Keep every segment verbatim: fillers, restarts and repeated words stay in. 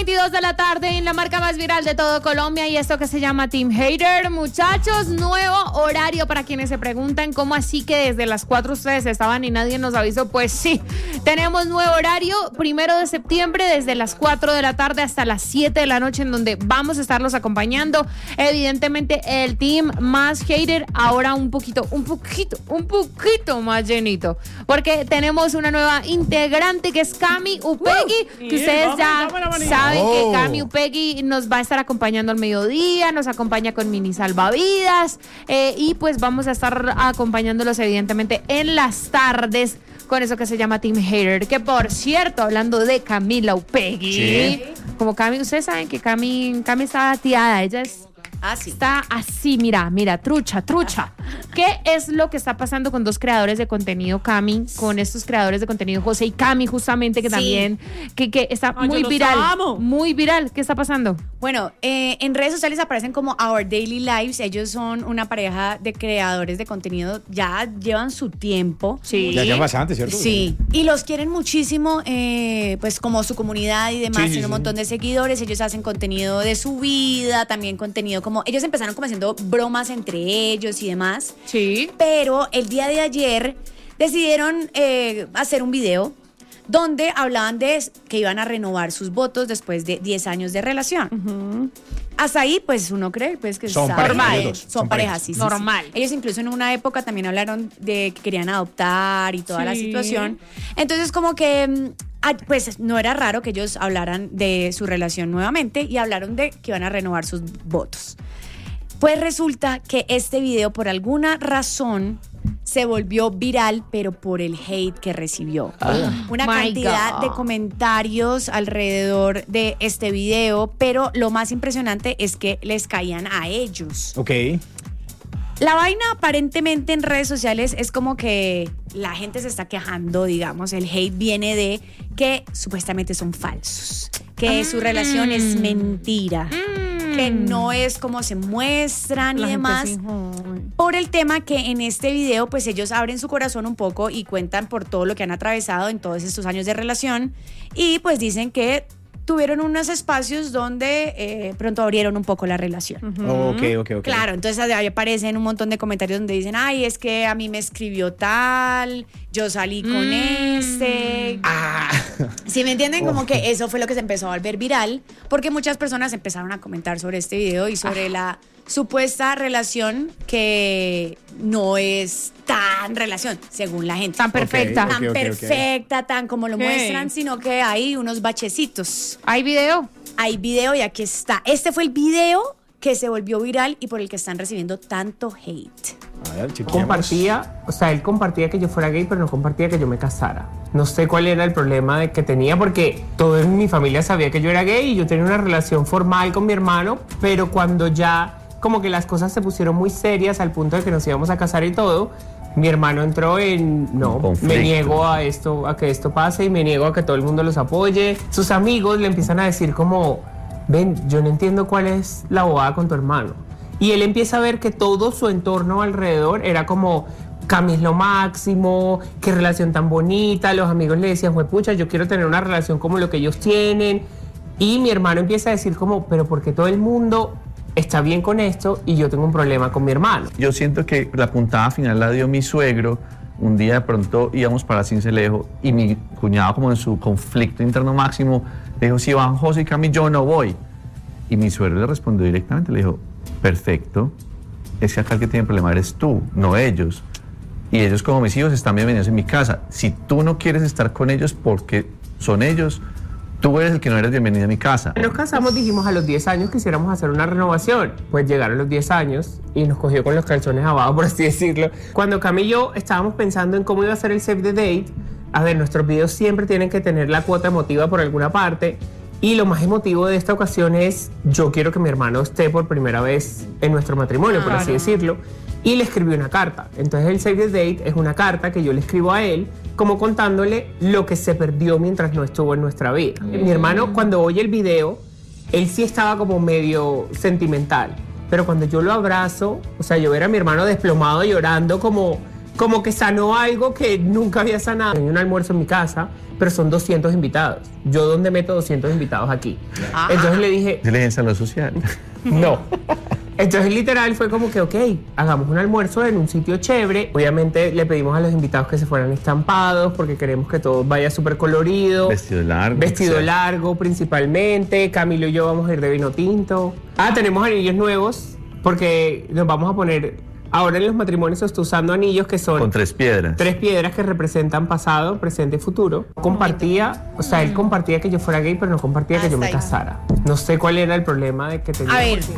veintidós de la tarde en la marca más viral de todo Colombia y esto que se llama Team Hater. Muchachos, nuevo horario para quienes se preguntan cómo así que desde las cuatro ustedes estaban y nadie nos avisó. Pues sí, tenemos nuevo horario, primero de septiembre desde las cuatro de la tarde hasta las siete de la noche, en donde vamos a estarlos acompañando. Evidentemente el Team más Hater ahora un poquito, un poquito, un poquito más llenito, porque tenemos una nueva integrante que es Cami Upegui, uh, que ustedes ya saben oh. que Cami Upegui nos va a estar acompañando al mediodía, nos acompaña con mini salvavidas eh, y pues vamos a estar acompañándolos evidentemente en las tardes con eso que se llama Team Hater, que por cierto, hablando de Camila Upegui, ¿sí? Como Cami, ustedes saben que Cami, Cami está bateada, ella es Ah, sí. Está así, mira, mira, trucha, trucha. ¿Qué es lo que está pasando con dos creadores de contenido, Cami? Con estos creadores de contenido, José y Cami, justamente, que sí. también, que, que está Ay, muy viral. Amo. Muy viral. ¿Qué está pasando? Bueno, eh, en redes sociales aparecen como Our Daily Lives. Ellos son una pareja de creadores de contenido, ya llevan su tiempo. Sí. Ya llevan bastante, ¿cierto? Sí. Y los quieren muchísimo, eh, pues como su comunidad y demás. Sí, tienen sí, un montón sí. de seguidores. Ellos hacen contenido de su vida, también contenido como ellos empezaron como haciendo bromas entre ellos y demás. Sí. Pero el día de ayer decidieron eh, hacer un video donde hablaban de que iban a renovar sus votos después de diez años de relación. Uh-huh. Hasta ahí, pues uno cree pues que son sabe, parejas. Son, son parejas, sí, sí, normal. Sí. Ellos incluso en una época también hablaron de que querían adoptar y toda sí. la situación. Entonces como que pues no era raro que ellos hablaran de su relación nuevamente y hablaron de que iban a renovar sus votos. Pues resulta que este video por alguna razón se volvió viral, pero por el hate que recibió. Oh, Una cantidad God. de comentarios alrededor de este video, pero lo más impresionante es que les caían a ellos. Ok. La vaina aparentemente en redes sociales es como que la gente se está quejando, digamos, el hate viene de que supuestamente son falsos, que mm. su relación es mentira, mm. que no es como se muestran la y demás, sí. por el tema que en este video pues ellos abren su corazón un poco y cuentan por todo lo que han atravesado en todos estos años de relación y pues dicen que tuvieron unos espacios donde eh, pronto abrieron un poco la relación. Uh-huh. Ok, ok, ok. Claro, entonces ahí aparecen un montón de comentarios donde dicen, ay, es que a mí me escribió tal, yo salí con mm. este. Ah. ¿Sí me entienden? Oh. Como que eso fue lo que se empezó a volver viral, porque muchas personas empezaron a comentar sobre este video y sobre ah. la supuesta relación que no es tan relación, según la gente. Tan perfecta. Okay, tan okay, perfecta, okay. tan como lo okay. muestran, sino que hay unos bachecitos. ¿Hay video? Hay video y aquí está. Este fue el video que se volvió viral y por el que están recibiendo tanto hate. A ver, compartía, o sea, él compartía que yo fuera gay, pero no compartía que yo me casara. No sé cuál era el problema de que tenía, porque todo en mi familia sabía que yo era gay y yo tenía una relación formal con mi hermano, pero cuando ya como que las cosas se pusieron muy serias al punto de que nos íbamos a casar y todo, mi hermano entró en, no, conflicto. Me niego a esto, a que esto pase y me niego a que todo el mundo los apoye. Sus amigos le empiezan a decir como, ven, yo no entiendo cuál es la bobada con tu hermano. Y él empieza a ver que todo su entorno alrededor era como, Cami es lo máximo, qué relación tan bonita. Los amigos le decían, juepucha, yo quiero tener una relación como lo que ellos tienen. Y mi hermano empieza a decir como, pero ¿por qué todo el mundo está bien con esto y yo tengo un problema con mi hermano? Yo siento que la puntada final la dio mi suegro. Un día de pronto íbamos para Cincelejo y mi cuñado, como en su conflicto interno máximo, le dijo, si van José y Cami, yo no voy. Y mi suegro le respondió directamente, le dijo, perfecto, es que acá el que tiene problema eres tú, no ellos. Y ellos como mis hijos están bienvenidos en mi casa. Si tú no quieres estar con ellos porque son ellos, tú eres el que no eres bienvenido a mi casa. Nos casamos, dijimos a los diez años quisiéramos hacer una renovación. Pues llegaron los diez años y nos cogió con los calzones abajo, por así decirlo. Cuando Cami y yo estábamos pensando en cómo iba a ser el Save the Date, a ver, nuestros videos siempre tienen que tener la cuota emotiva por alguna parte. Y lo más emotivo de esta ocasión es, yo quiero que mi hermano esté por primera vez en nuestro matrimonio, por así decirlo. Y le escribí una carta. Entonces el Save the Date es una carta que yo le escribo a él, como contándole lo que se perdió mientras no estuvo en nuestra vida. Mm. Mi hermano, cuando oye el video, él sí estaba como medio sentimental. Pero cuando yo lo abrazo, o sea, yo ver a mi hermano desplomado llorando como como que sanó algo que nunca había sanado. Hay un almuerzo en mi casa, pero son doscientos invitados. ¿Yo dónde meto doscientos invitados aquí? Ah. Entonces le dije... Diligencia en lo social. No. Entonces literal fue como que, ok, hagamos un almuerzo en un sitio chévere. Obviamente le pedimos a los invitados que se fueran estampados porque queremos que todo vaya súper colorido. Vestido largo. Vestido largo principalmente. Camilo y yo vamos a ir de vino tinto. Ah, tenemos anillos nuevos porque nos vamos a poner... Ahora en los matrimonios se está usando anillos que son... Con tres piedras. Tres piedras que representan pasado, presente y futuro. Compartía, o sea, él compartía que yo fuera gay, pero no compartía que yo me casara. No sé cuál era el problema de que tenía... A ver...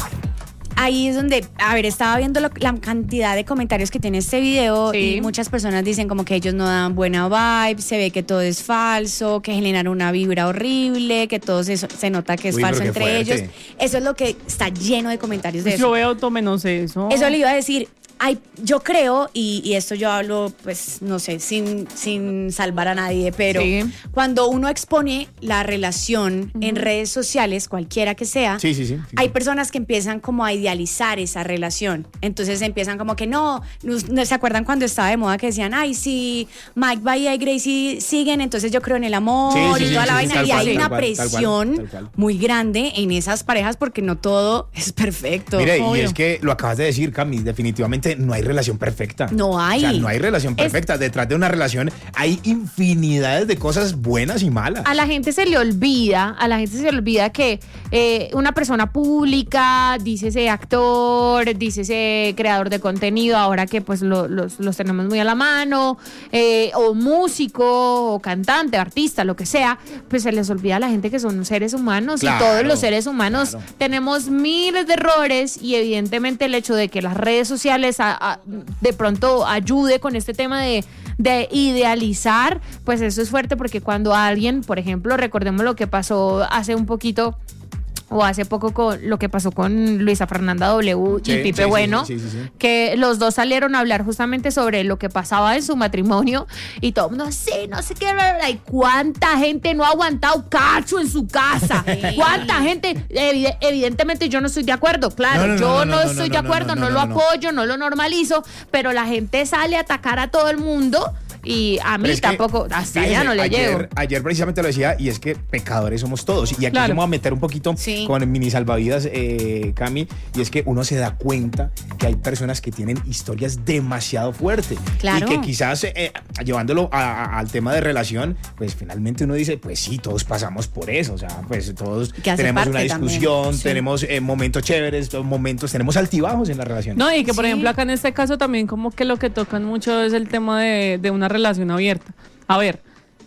Ahí es donde, a ver, estaba viendo lo, la cantidad de comentarios que tiene este video sí. y muchas personas dicen como que ellos no dan buena vibe, se ve que todo es falso, que generan una vibra horrible, que todo se, se nota que es Uy, falso entre fuerte. ellos. Eso es lo que está lleno de comentarios de pues eso. Yo veo todo menos eso. Eso le iba a decir. Hay, yo creo, y, y esto yo hablo, pues, no sé, sin, sin salvar a nadie, pero sí. cuando uno expone la relación uh-huh. en redes sociales, cualquiera que sea, sí, sí, sí, sí. hay personas que empiezan como a idealizar esa relación. Entonces empiezan como que no, no ¿se acuerdan cuando estaba de moda que decían, ay, si Mike, Bahía y Gracie siguen, entonces yo creo en el amor sí, sí, y toda sí, la sí, vaina? Y cual, hay una cual, presión tal cual, tal cual. muy grande en esas parejas porque no todo es perfecto. Mire, obvio. Y es que lo acabas de decir, Cami, definitivamente no hay relación perfecta. No hay. O sea, no hay relación perfecta. Es... Detrás de una relación hay infinidades de cosas buenas y malas. A la gente se le olvida, a la gente se le olvida que eh, una persona pública, dícese actor, dícese creador de contenido, ahora que pues lo, los, los tenemos muy a la mano, eh, o músico, o cantante, artista, lo que sea, pues se les olvida a la gente que son seres humanos claro, y todos los seres humanos claro. tenemos miles de errores y evidentemente el hecho de que las redes sociales a, a, de pronto ayude con este tema de, de idealizar, pues eso es fuerte porque cuando alguien, por ejemplo, recordemos lo que pasó hace un poquito o hace poco con lo que pasó con Luisa Fernanda W y sí, Pipe sí, Bueno, sí, sí, sí, sí. que los dos salieron a hablar justamente sobre lo que pasaba en su matrimonio y todo, no sé, no sé qué, y cuánta gente no ha aguantado cacho en su casa, cuánta gente, evidentemente yo no estoy de acuerdo, claro, no, no, yo no, no, no, no estoy no, de acuerdo, no, no, no, no lo apoyo, no lo normalizo, pero la gente sale a atacar a todo el mundo. Y a mí tampoco, que, hasta allá no le ayer, llego. Ayer precisamente lo decía, y es que pecadores somos todos. Y aquí claro. vamos a meter un poquito sí. con el mini salvavidas, eh, Cami, y es que uno se da cuenta que hay personas que tienen historias demasiado fuertes. Claro. Y que quizás, eh, llevándolo a, a, al tema de relación, pues finalmente uno dice, pues sí, todos pasamos por eso. O sea, pues todos tenemos una discusión, sí. tenemos eh, momentos chéveres, momentos, tenemos altibajos en la relación. No, y que por sí. ejemplo acá en este caso también como que lo que tocan mucho es el tema de, de una relación abierta. A ver,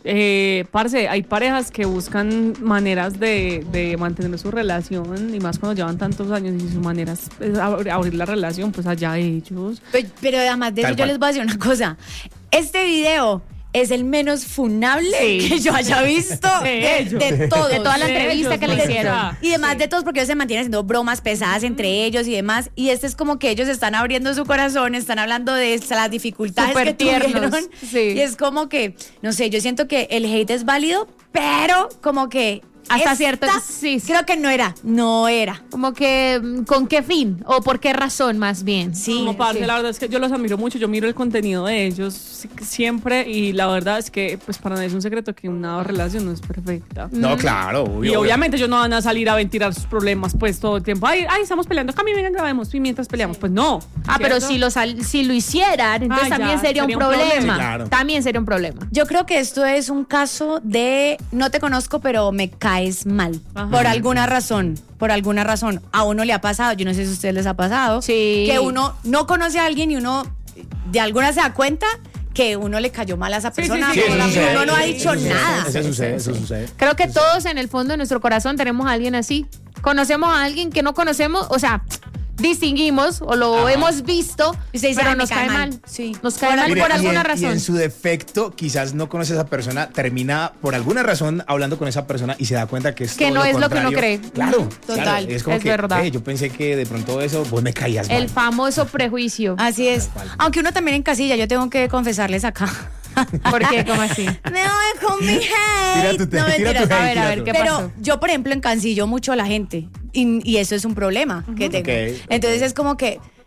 eh, parce, hay parejas que buscan maneras de, de mantener su relación y más cuando llevan tantos años y su manera es abrir la relación, pues allá ellos. Pero, pero además de eso yo les voy a decir una cosa. Este video es el menos funable sí. que yo haya visto de, de, de todos. De toda la de entrevista ellos, que le hicieron. Y demás sí. de todos, porque ellos se mantienen haciendo bromas pesadas entre ellos y demás. Y este es como que ellos están abriendo su corazón, están hablando de las dificultades Super que tiernos. tuvieron. Sí. Y es como que, no sé, yo siento que el hate es válido, pero como que hasta esta, cierto sí, sí. creo que no era, no era. Como que, ¿con qué fin? ¿O por qué razón más bien? Sí, como parte, sí. la verdad es que yo los admiro mucho, yo miro el contenido de ellos siempre y la verdad es que pues para nadie es un secreto que una relación no es perfecta. No, claro. Obvio, y obviamente ellos no van a salir a ventilar sus problemas pues todo el tiempo. Ay, ay estamos peleando, Cami, vengan, grabemos y mientras peleamos, pues no. Ah, ¿cierto? Pero si lo, sal, si lo hicieran, entonces ah, también ya, sería, sería un problema. problema. Sí, claro. También sería un problema. Yo creo que esto es un caso de no te conozco, pero me caes mal. Ajá. Por alguna razón, por alguna razón. A uno le ha pasado, yo no sé si a ustedes les ha pasado, sí. que uno no conoce a alguien y uno de alguna se da cuenta que uno le cayó mal a esa persona, sí, sí, sí, uno, sí, uno sí, no sí, ha dicho sí, nada. Eso sucede, eso sucede. Creo que todos en el fondo de nuestro corazón tenemos a alguien así. Conocemos a alguien que no conocemos, o sea, distinguimos o lo Ajá. hemos visto, dice, pero nos cae mal. mal. Sí. Nos cae mal Mire, por alguna y en, razón. Y en su defecto, quizás no conoce a esa persona, termina por alguna razón hablando con esa persona y se da cuenta que es que todo no lo es contrario. lo que uno cree. Claro, total. Claro, es como es que, verdad. Hey, yo pensé que de pronto eso, vos me caías mal. El famoso prejuicio. Así es. Aunque uno también encasilla, yo tengo que confesarles acá. ¿Por qué? ¿Cómo así? Me voy con mi hate. Tira tu, no, tira tu hate, a ver, a ver, ¿qué Pero pasó? yo, por ejemplo, encancillo mucho a la gente. Y, y eso es un problema uh-huh. que tengo. Okay, Entonces okay. es como que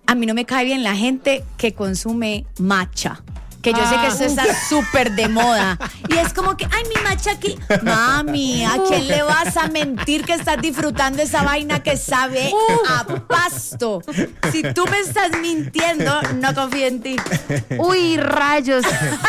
a mí no me cae bien la gente que consume matcha. Que yo Ah. sé que eso está súper de moda. Y es como que, ay, mi matcha aquí. Mami, ¿a quién le vas a mentir que estás disfrutando esa vaina que sabe a pasto? Si tú me estás mintiendo, no confío en ti. Uy, rayos.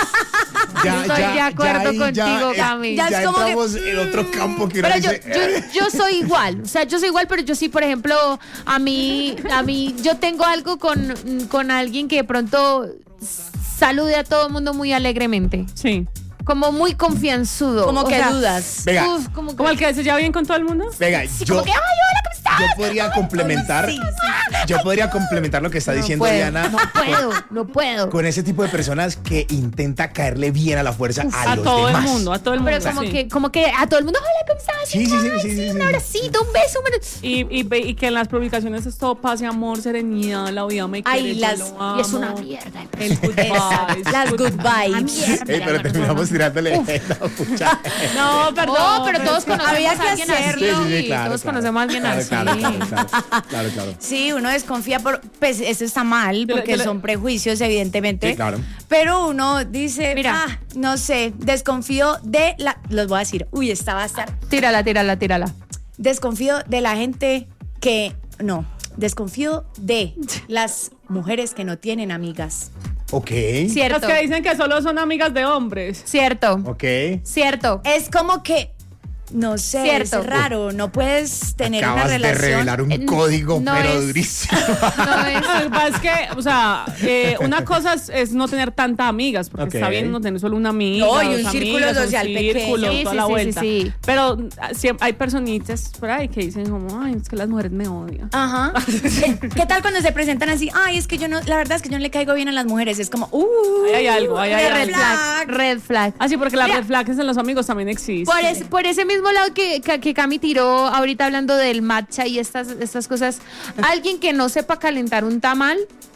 Ya, Estoy ya, de acuerdo ya ahí, ya, contigo, eh, Cami. Ya, Ya es como que- entramos en otro campo que uno Pero yo, dice, yo, yo soy igual, o sea, yo soy igual, pero yo sí, por ejemplo, a mí, a mí, yo tengo algo con, con alguien que de pronto salude a todo el mundo muy alegremente, Sí. como muy confianzudo. Como o que sea, dudas. Venga. uf, como que, ¿Como el que se lleva bien con todo el mundo? venga, sí, yo, como que, ay, hola, ¿cómo estás? yo podría complementar, Sí, sí, yo podría complementar lo que está No diciendo puedo, Diana no puedo, no puedo. con ese tipo de personas que intenta caerle bien a la fuerza a, A los todo demás. el mundo, a todo el mundo. Pero como sí. que, como que a todo el mundo, hola, ¿cómo estás? Sí, sí, sí, Ay, sí, sí, un sí. abracito, un beso, un beso. Y, y, ve- y que en las publicaciones es todo paz y amor, serenidad, la vida me Ay, quiere, yo las- lo Y es una amo. mierda. El good vibes. Las good vibes. Mierda, Ey, pero terminamos tirándole la pucha. No, perdón. No, pero todos conocemos Había a que alguien hacerlo. así. Sí, sí, sí, claro, todos claro. conocemos a alguien Claro, así. claro, claro, claro, claro, claro. Sí, uno desconfía por, pues eso está mal Yo le- porque yo le- son prejuicios evidentemente. Sí, claro. Pero uno dice, Mira. ah, no sé, desconfío de la, los voy a decir, uy, esta va a estar, Tírala, tírala, tírala. desconfío de la gente que, no, desconfío de las mujeres que no tienen amigas. Ok. Las Cierto. que dicen que solo son amigas de hombres. Cierto. Ok. Cierto. Es como que, no sé, Cierto. es raro, no puedes tener Acabas una de relación. revelar un Eh, código, no pero es- durísimo. No es. Lo que pasa es que, o sea, eh, una cosa es, es no tener tantas amigas, porque Ok. está bien no tener solo una amiga. No, y dos un círculo amigas, un social círculo, pequeño. Sí, toda sí, la sí, vuelta. sí, sí. Pero ah, siempre hay personitas por ahí que dicen como, ay, es que las mujeres me odian. Ajá. ¿Qué tal cuando se presentan así? Ay, es que yo no, la verdad es que yo no le caigo bien a las mujeres. Es como, uh, Ahí hay algo, ahí hay Red algo. flag. Red flag. Ah, sí, porque las Mira. red flags en los amigos también existen. Por, es- por ese mismo lado que, que, que Cami tiró ahorita hablando del matcha y estas, estas cosas, alguien que no sepa calentar un tamal,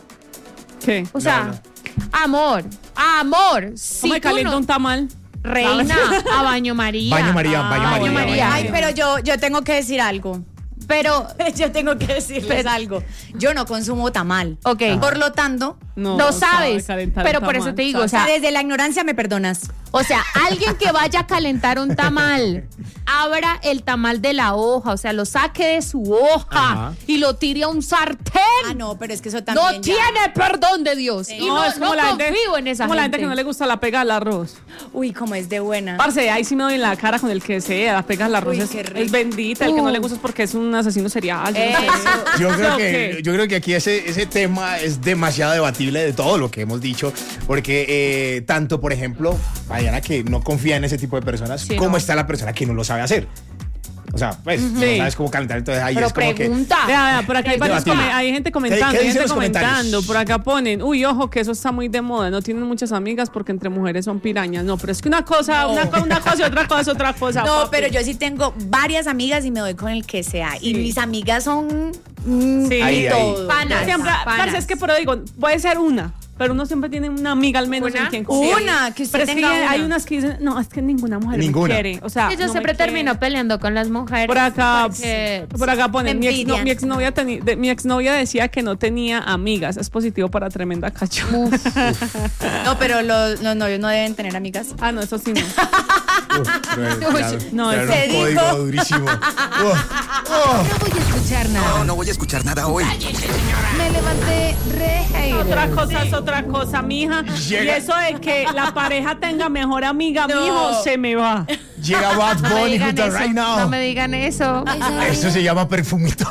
¿Qué? o sea, No, amor, amor. Si ¿Cómo me tú calienta no- un tamal? Reina, a baño María. Baño María, Ah, baño baño María. María. ay, pero yo, yo tengo que decir algo. Pero, Yo tengo que decirles Pero- algo. Yo no consumo tamal. ok, Por lo tanto, No, lo sabe sabes, calentar pero un por tamal. eso te digo, o o sea, sea, desde la ignorancia me perdonas. o sea, alguien que vaya a calentar un tamal, abra el tamal de la hoja, o sea, lo saque de su hoja Ajá. y lo tire a un sartén. Ah, no, pero es que eso también. No ya- tiene perdón de Dios. Y no, es como no la gente, confío en esa como la gente. gente que no le gusta la pega al arroz. Uy, como es de buena. Parce, ahí sí me doy en la cara con el que sea, la pega al arroz Uy, es, qué rico. es bendita, el que no le Uh. gusta es porque es un asesino serial. yo no sé. Eso. Yo creo, ¿O que, qué? yo creo que aquí ese, ese tema es demasiado debatible de todo lo que hemos dicho, porque eh, tanto, por ejemplo, Diana que no confía en ese tipo de personas, Sí, como no. está la persona que no lo sabe hacer. O sea, pues, no Sí. sabes cómo calentar, entonces ahí Pero es como que... pregunta. Vea, vea, por acá hay, varios Debatible. come- hay gente comentando, ¿Qué hay dicen gente los comentarios? comentando. Por acá ponen, uy, ojo, que eso está muy de moda. No tienen muchas amigas porque entre mujeres son pirañas. No, pero es que una cosa, una, co- una cosa y otra cosa, otra cosa. No, papi. pero yo sí tengo varias amigas y me doy con el que sea. Y Sí. mis amigas son mm, Sí. Ahí, ahí. todo. Panas. Siempre, panas. parce, es que pero digo, puede ser una, pero uno siempre tiene una amiga al menos ¿Una? en quien confía. Una, que usted Pero es que tenga hay, una. hay unas que dicen, no, es que ninguna mujer Ninguna. me quiere. O sea, Yo no siempre me quiere. termino peleando con las mujeres. Por acá, porque- por acá ponen, mi, me ex, envidian. mi exnovia teni- de- mi exnovia decía que no tenía amigas. Es positivo para tremenda cacho. No, pero los, los novios no deben tener amigas. Ah, no, eso sí no. Uf, claro, no, claro, se un dijo. código durísimo. Uf, No voy a escuchar nada. No, no voy a escuchar nada hoy. Me levanté re hater. Otra cosa es otra cosa, mija. Llega- Y eso de que la pareja tenga mejor amiga, No. mijo, se me va. llega Bad No me Bunny digan junto a eso. Right Now. No me digan eso. Eso se llama perfumito.